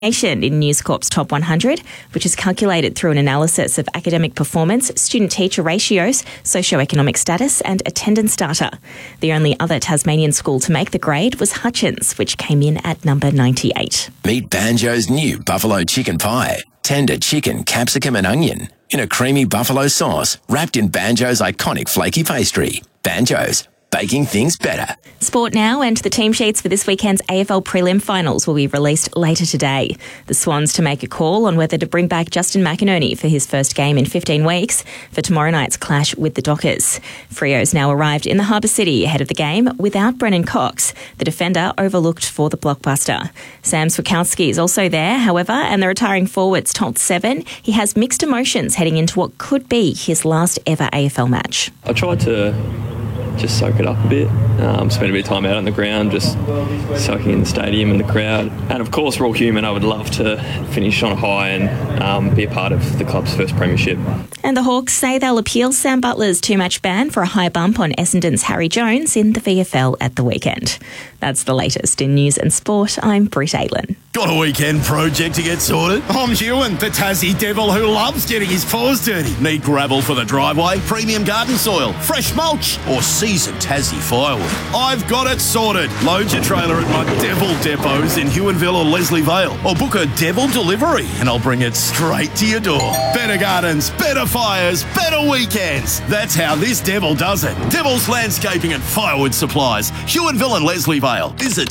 In News Corp's Top 100, which is calculated through an analysis of academic performance, student-teacher ratios, socioeconomic status and attendance data. The only other Tasmanian school to make the grade was Hutchins, which came in at number 98. Meet Banjo's new buffalo chicken pie. Tender chicken, capsicum and onion in a creamy buffalo sauce wrapped in Banjo's iconic flaky pastry. Banjo's, baking things better. Sport now, and the team sheets for this weekend's AFL prelim finals will be released later today. The Swans to make a call on whether to bring back Justin McInerney for his first game in 15 weeks for tomorrow night's clash with the Dockers. Freo's now arrived in the Harbour City ahead of the game without Brennan Cox, the defender overlooked for the blockbuster. Sam Swakowski is also there, however, and the retiring forwards told Seven he has mixed emotions heading into what could be his last ever AFL match. I tried to just soak it up a bit, spend a bit of time out on the ground, just soaking in the stadium and the crowd. And of course, we're all human. I would love to finish on a high and be a part of the club's first premiership. And the Hawks say they'll appeal Sam Butler's two-match ban for a high bump on Essendon's Harry Jones in the VFL at the weekend. That's the latest in news and sport. I'm Britt Aitlin. Got a weekend project to get sorted? I'm Ewan, the Tassie devil who loves getting his paws dirty. Need gravel for the driveway, premium garden soil, fresh mulch, or seasoned Tassie firewood? I've got it sorted. Load your trailer at my devil depots in Huonville or Leslie Vale, or book a devil delivery and I'll bring it straight to your door. Better gardens, better fires, better weekends. That's how this devil does it. Devil's Landscaping and Firewood Supplies, Huonville and Leslie Vale. Visit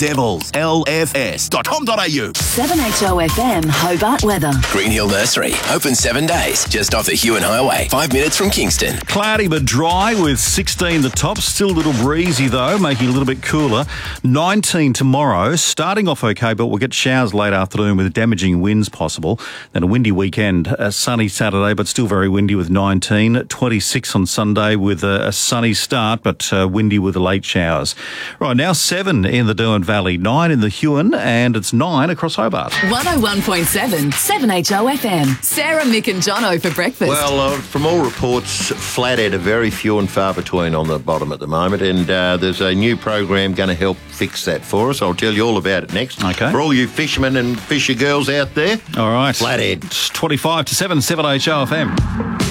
devilslfs.com.au. 7HO FM Hobart weather. Green Hill Nursery, open 7 days, just off the Huon Highway, 5 minutes from Kingston. Cloudy but dry with 16 the top. Still a little breezy though, making it a little bit cooler. 19 tomorrow, starting off okay, but we'll get showers late afternoon with damaging winds possible. Then a windy weekend, a sunny Saturday, but still very windy with 19. 26 on Sunday with a sunny start, but windy with the late showers. Right, now 7 in the Derwent Valley, 9 in the Huon, and it's 9 across Hobart. 101.7, 7HO FM. Sarah, Mick and Jono for breakfast. Well, from all reports, flathead are very few and far between on the bottom at the moment, and there's a new program going to help fix that for us. I'll tell you all about it next. Okay. For all you fishermen and fisher girls out there. All right. Flathead. It's 25 to 7, 7HO FM.